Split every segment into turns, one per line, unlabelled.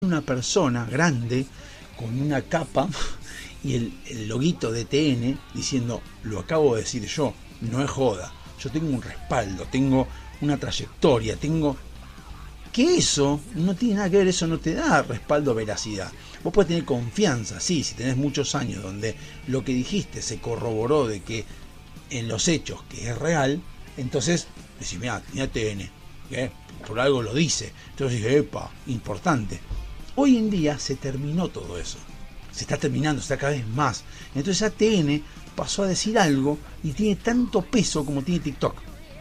una persona grande con una capa y el loguito de TN diciendo, lo acabo de decir yo, no es joda, yo tengo un respaldo, tengo una trayectoria, tengo... Que eso no tiene nada que ver, eso no te da respaldo, veracidad. Vos podés tener confianza, sí, si tenés muchos años donde lo que dijiste se corroboró de que en los hechos que es real, entonces decís, mira, TN, por algo lo dice, entonces dije, epa, importante. Hoy en día se terminó todo eso, se está terminando, se está cada vez más. Entonces ATN pasó a decir algo y tiene tanto peso como tiene TikTok.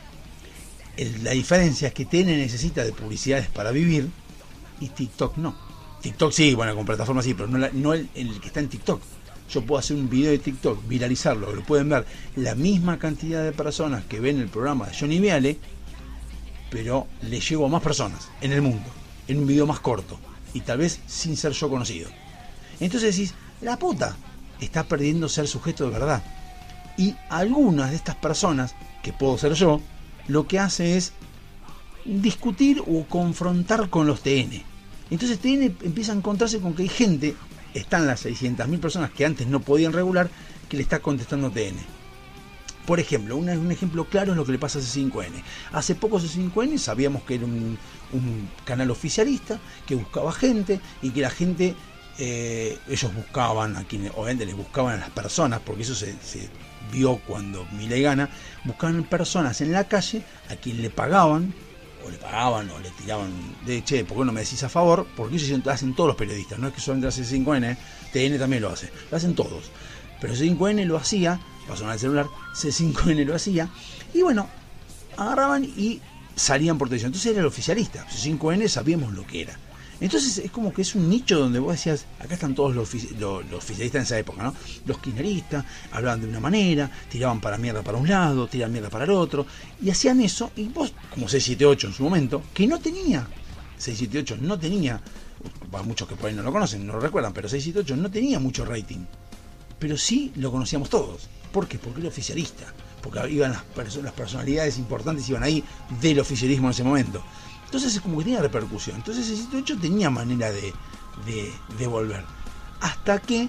La diferencia es que TN necesita de publicidades para vivir y TikTok no. TikTok sí, bueno, con plataformas sí, pero no el que está en TikTok. Yo puedo hacer un video de TikTok, viralizarlo, lo pueden ver la misma cantidad de personas que ven el programa de Johnny Viale, pero le llego a más personas en el mundo, en un video más corto y tal vez sin ser yo conocido. Entonces decís, la puta está perdiendo ser sujeto de verdad. Y algunas de estas personas, que puedo ser yo, lo que hace es discutir o confrontar con los TN. Entonces TN empieza a encontrarse con que hay gente, están las 600.000 personas que antes no podían regular, que le está contestando TN. Por ejemplo, un ejemplo claro es lo que le pasa a C5N. Hace poco C5N sabíamos que era un canal oficialista, que buscaba gente y que la gente, ellos buscaban a quienes, obviamente les buscaban a las personas, porque eso se vio cuando Milei gana, buscaban personas en la calle a quien le pagaban o le tiraban de che, ¿por qué no me decís a favor? Porque eso lo hacen todos los periodistas, no es que solamente hace C5N, TN también lo hace, lo hacen todos, pero C5N lo hacía, pasó al celular, C5N lo hacía, y bueno, agarraban y salían por televisión. Entonces era el oficialista, C5N sabíamos lo que era. Entonces es como que es un nicho donde vos decías, acá están todos los oficialistas en esa época, ¿no? Los kirchneristas hablaban de una manera, tiraban para mierda para un lado, tiraban mierda para el otro, y hacían eso, y vos, como 678 en su momento, que no tenía, 678 no tenía, muchos que por ahí no lo conocen, no lo recuerdan, pero 678 no tenía mucho rating, pero sí lo conocíamos todos. ¿Por qué? Porque era oficialista, porque iban las personalidades importantes, iban ahí del oficialismo en ese momento. Entonces es como que tenía repercusión. Entonces el 678 tenía manera de volver. Hasta que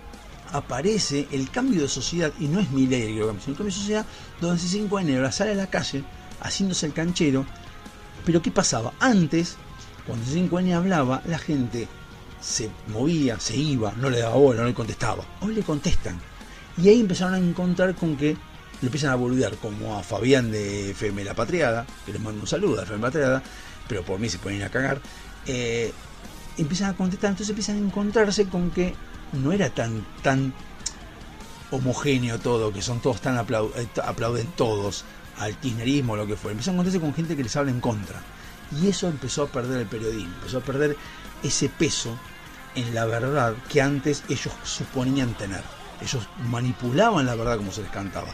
aparece el cambio de sociedad, y no es Milei el que lo cambia, sino el cambio de sociedad, donde C5N ahora sale a la calle haciéndose el canchero. Pero ¿qué pasaba? Antes, cuando C5N hablaba, la gente se movía, se iba, no le daba bola, no le contestaba. Hoy le contestan. Y ahí empezaron a encontrar con que lo empiezan a boludear, como a Fabián de FM La Patriada, que les mando un saludo a FM La Patriada, pero por mí se pueden ir a cagar. Empiezan a contestar, entonces empiezan a encontrarse con que no era tan homogéneo todo, que son todos tan aplauden todos al kirchnerismo o lo que fuera. Empiezan a encontrarse con gente que les habla en contra. Y eso empezó a perder el periodismo, empezó a perder ese peso en la verdad que antes ellos suponían tener. Ellos manipulaban la verdad como se les cantaba.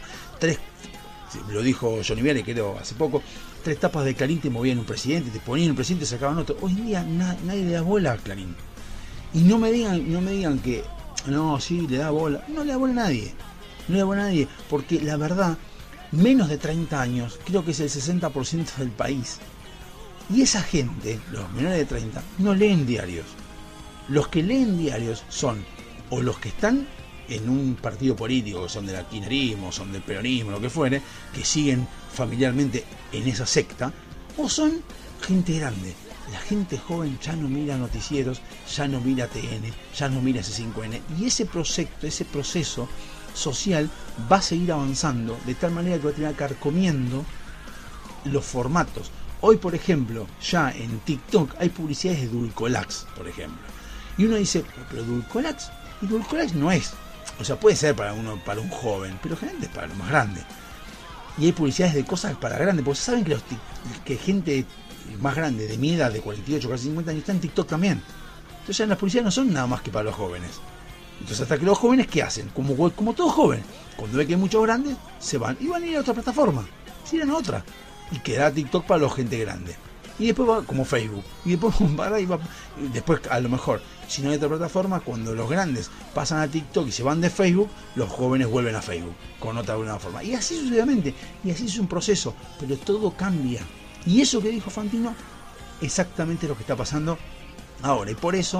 Lo dijo Johnny Viale, creo, hace poco, 3 tapas de Clarín te movían un presidente, te ponían un presidente y sacaban otro. Hoy en día nadie le da bola a Clarín. Y no me digan que, no, sí, le da bola. No le da bola a nadie. No le da bola a nadie. Porque la verdad, menos de 30 años, creo que es el 60% del país. Y esa gente, los menores de 30, no leen diarios. Los que leen diarios son o los que están en un partido político, que son del kirchnerismo, son del peronismo, lo que fuere, que siguen familiarmente en esa secta, o son gente grande. La gente joven ya no mira noticieros, ya no mira TN, ya no mira C5N, y ese proceso social va a seguir avanzando de tal manera que va a tener carcomiendo los formatos. Hoy, por ejemplo, ya en TikTok hay publicidades de Dulcolax, por ejemplo, y uno dice, pero Dulcolax, y Dulcolax no es, o sea, puede ser para un joven, pero generalmente es para los más grandes. Y hay publicidades de cosas para grandes, porque saben que gente más grande, de mi edad, de 48, casi 50 años, está en TikTok también. Entonces ya las publicidades no son nada más que para los jóvenes. Entonces hasta que los jóvenes, ¿qué hacen? Como todo joven, cuando ve que hay muchos grandes, se van y van a ir a otra plataforma, se irán a otra, y queda TikTok para la gente grande. Y después va como Facebook, y después después a lo mejor, si no hay otra plataforma, cuando los grandes pasan a TikTok y se van de Facebook, los jóvenes vuelven a Facebook con otra forma, y así sucesivamente, y así es un proceso, pero todo cambia. Y eso que dijo Fantino, exactamente lo que está pasando Ahora, y por eso